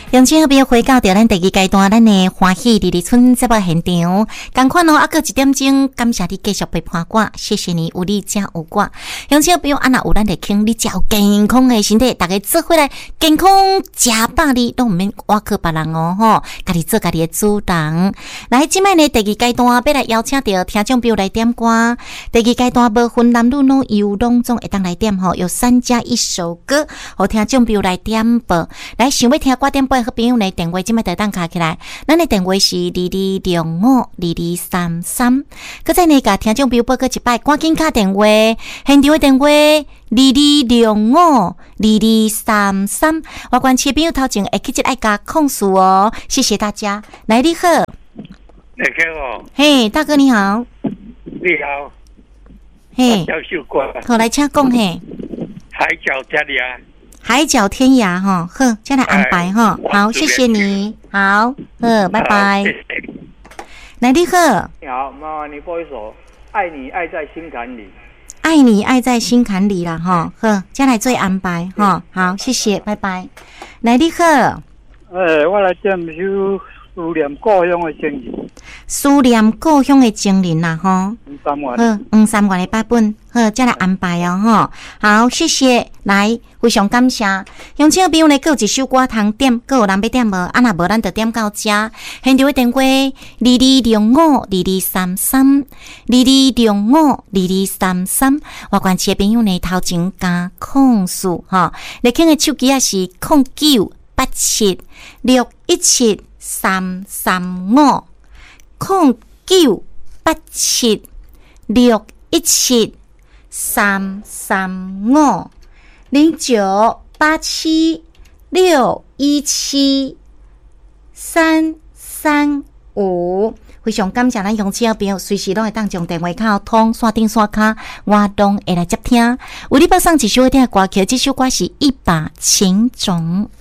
乡亲好朋友回到着咱第二阶段，咱的欢喜二二村节目现场，同款哦，还佫1点钟，感谢你继续陪伴我，谢谢你有你才有我。乡亲好朋友，若有咱来倾，你才有健康的身体，大家做伙来健康吃饱哩，都毋免挖靠别人哦吼，家己做家己的主人。来，即摆呢第二阶段要来邀请到听众朋友来点歌，第二阶段无分男女老幼拢总会当来点吼，有3加1首歌，互听众朋友来点播。来，想要听歌点播好朋友呢，电话即摆就当卡起来，咱的电话是22052233。搁再呢，甲听众朋友报过一摆，赶紧卡电话，现场的电话22052233。我关切朋友头前会记得爱加控诉哦，谢谢大家。来，你好， 你好， 嘿，大哥你好， 你好， 嘿， 叫秀官， 好来请讲嘿， 海角天涯， 海角天涯哈，好，再来安排哈，好，谢谢你，好，拜拜。来，你好， 你好，妈妈，你播一首《爱你爱在心坎里》。 爱你爱在心坎里啦哈，好，再来做安排哈，好，谢谢，拜拜。来，你好， 我来点首思念故乡的情人。 思念故乡的情人啦哈，好，3月的版本，好，再来安排哦哈，好，谢谢，来，非常感谢。乡亲朋友呢，各有一首歌通点，各有人要点无？啊，若无咱就点到这。现场的电话22052233，22052233。我关切朋友呢，头前加控诉哈，你听的手机也是0987617335。0987617335，非常感谢咱乡亲朋友，随时拢会当将电话卡通线顶线卡，我拢会来接听。为你播送一首好听的歌曲，这首歌是《一把情种》。